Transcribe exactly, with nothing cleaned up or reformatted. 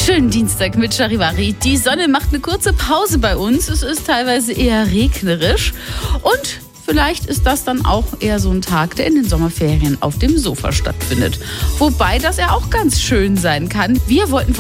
Schönen Dienstag mit Charivari. Die Sonne macht eine kurze Pause bei uns. Es ist teilweise eher regnerisch. Und vielleicht ist das dann auch eher so ein Tag, der in den Sommerferien auf dem Sofa stattfindet. Wobei das ja auch ganz schön sein kann. Wir wollten